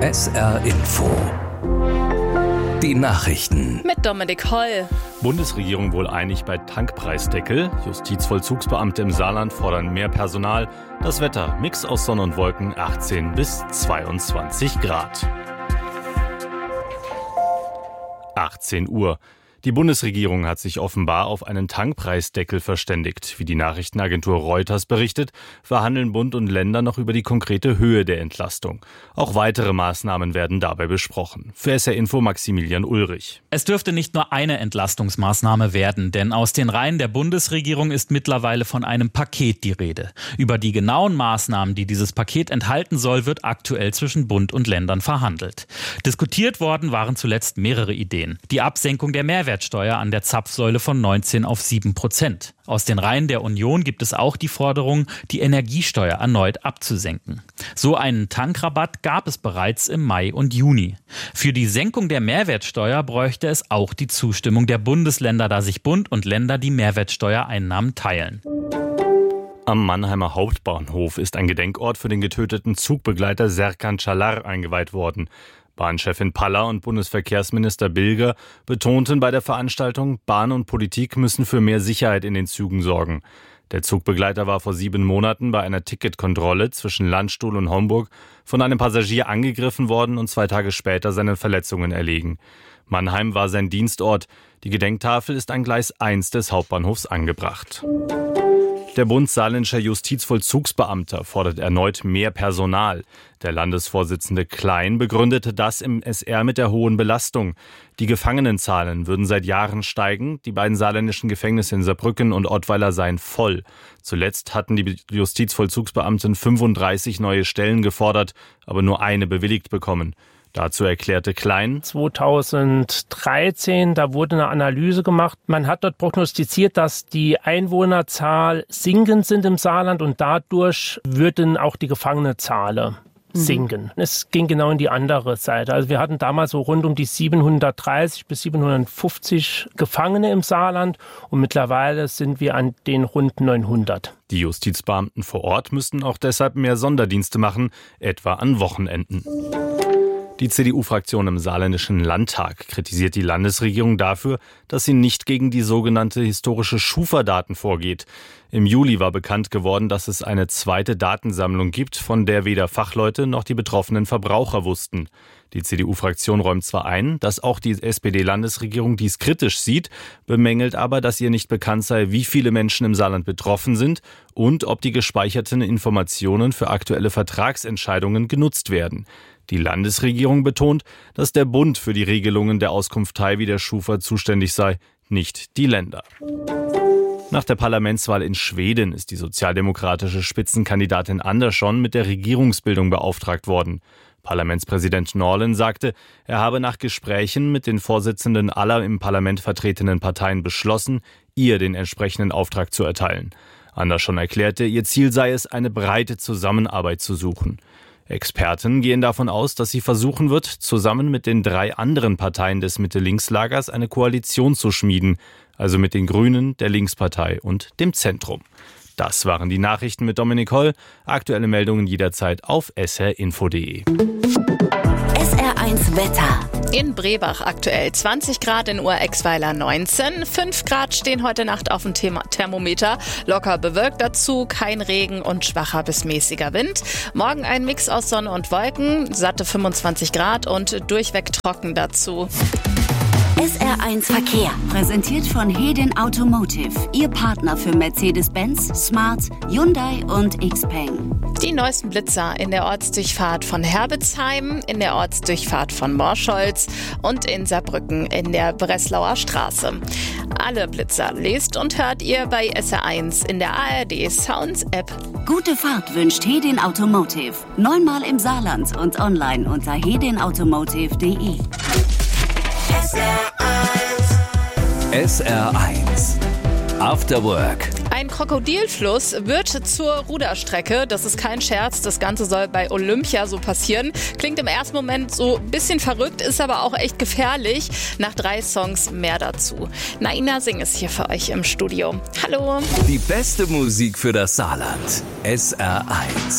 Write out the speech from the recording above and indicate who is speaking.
Speaker 1: SR Info. Die Nachrichten.
Speaker 2: Mit Dominik Holl.
Speaker 3: Bundesregierung wohl einig bei Tankpreisdeckel. Justizvollzugsbeamte im Saarland fordern mehr Personal. Das Wetter, Mix aus Sonne und Wolken, 18 bis 22 Grad. 18 Uhr. Die Bundesregierung hat sich offenbar auf einen Tankpreisdeckel verständigt. Wie die Nachrichtenagentur Reuters berichtet, verhandeln Bund und Länder noch über die konkrete Höhe der Entlastung. Auch weitere Maßnahmen werden dabei besprochen. Für SR Info Maximilian Ulrich.
Speaker 4: Es dürfte nicht nur eine Entlastungsmaßnahme werden, denn aus den Reihen der Bundesregierung ist mittlerweile von einem Paket die Rede. Über die genauen Maßnahmen, die dieses Paket enthalten soll, wird aktuell zwischen Bund und Ländern verhandelt. Diskutiert worden waren zuletzt mehrere Ideen. Die Absenkung der Mehrwertsteuer an der Zapfsäule von 19 auf 7%. Aus den Reihen der Union gibt es auch die Forderung, die Energiesteuer erneut abzusenken. So einen Tankrabatt gab es bereits im Mai und Juni. Für die Senkung der Mehrwertsteuer bräuchte es auch die Zustimmung der Bundesländer, da sich Bund und Länder die Mehrwertsteuereinnahmen teilen.
Speaker 3: Am Mannheimer Hauptbahnhof ist ein Gedenkort für den getöteten Zugbegleiter Serkan Çalar eingeweiht worden. Bahnchefin Paller und Bundesverkehrsminister Bilger betonten bei der Veranstaltung, Bahn und Politik müssen für mehr Sicherheit in den Zügen sorgen. Der Zugbegleiter war vor 7 Monaten bei einer Ticketkontrolle zwischen Landstuhl und Homburg von einem Passagier angegriffen worden und 2 Tage später seinen Verletzungen erlegen. Mannheim war sein Dienstort. Die Gedenktafel ist an Gleis 1 des Hauptbahnhofs angebracht. Der Bund saarländischer Justizvollzugsbeamter fordert erneut mehr Personal. Der Landesvorsitzende Klein begründete das im SR mit der hohen Belastung. Die Gefangenenzahlen würden seit Jahren steigen. Die beiden saarländischen Gefängnisse in Saarbrücken und Ottweiler seien voll. Zuletzt hatten die Justizvollzugsbeamten 35 neue Stellen gefordert, aber nur eine bewilligt bekommen. Dazu erklärte Klein:
Speaker 5: 2013, da wurde eine Analyse gemacht. Man hat dort prognostiziert, dass die Einwohnerzahl sinkend sind im Saarland und dadurch würden auch die Gefangenenzahlen sinken. Es ging genau in die andere Seite. Also wir hatten damals so rund um die 730 bis 750 Gefangene im Saarland und mittlerweile sind wir an den rund 900.
Speaker 3: Die Justizbeamten vor Ort müssten auch deshalb mehr Sonderdienste machen, etwa an Wochenenden. Die CDU-Fraktion im saarländischen Landtag kritisiert die Landesregierung dafür, dass sie nicht gegen die sogenannte historische Schufa-Daten vorgeht. Im Juli war bekannt geworden, dass es eine zweite Datensammlung gibt, von der weder Fachleute noch die betroffenen Verbraucher wussten. Die CDU-Fraktion räumt zwar ein, dass auch die SPD-Landesregierung dies kritisch sieht, bemängelt aber, dass ihr nicht bekannt sei, wie viele Menschen im Saarland betroffen sind und ob die gespeicherten Informationen für aktuelle Vertragsentscheidungen genutzt werden. Die Landesregierung betont, dass der Bund für die Regelungen der Auskunftei wie der Schufa zuständig sei, nicht die Länder. Nach der Parlamentswahl in Schweden ist die sozialdemokratische Spitzenkandidatin Andersson mit der Regierungsbildung beauftragt worden. Parlamentspräsident Norlin sagte, er habe nach Gesprächen mit den Vorsitzenden aller im Parlament vertretenen Parteien beschlossen, ihr den entsprechenden Auftrag zu erteilen. Andersson erklärte, ihr Ziel sei es, eine breite Zusammenarbeit zu suchen. Experten gehen davon aus, dass sie versuchen wird, zusammen mit den 3 anderen Parteien des Mitte-Links-Lagers eine Koalition zu schmieden, also mit den Grünen, der Linkspartei und dem Zentrum. Das waren die Nachrichten mit Dominik Holl. Aktuelle Meldungen jederzeit auf srinfo.de.
Speaker 2: SR1 Wetter. In Brebach aktuell 20 Grad, in Urexweiler 19. 5 Grad stehen heute Nacht auf dem Thermometer. Locker bewölkt dazu, kein Regen und schwacher bis mäßiger Wind. Morgen ein Mix aus Sonne und Wolken, satte 25 Grad und durchweg trocken dazu.
Speaker 6: SR1 Verkehr, präsentiert von Hedin Automotive, Ihr Partner für Mercedes-Benz, Smart, Hyundai und Xpeng.
Speaker 2: Die neuesten Blitzer in der Ortsdurchfahrt von Herbetsheim, in der Ortsdurchfahrt von Morscholz und in Saarbrücken in der Breslauer Straße. Alle Blitzer lest und hört ihr bei SR1 in der ARD Sounds App.
Speaker 6: Gute Fahrt wünscht Hedin Automotive. 9-mal im Saarland und online unter hedinautomotive.de.
Speaker 1: SR1 After Work.
Speaker 2: Ein Krokodilfluss wird zur Ruderstrecke. Das ist kein Scherz. Das Ganze soll bei Olympia so passieren. Klingt im ersten Moment so ein bisschen verrückt, ist aber auch echt gefährlich. Nach 3 Songs mehr dazu. Naina Singh ist hier für euch im Studio. Hallo.
Speaker 1: Die beste Musik für das Saarland. SR1.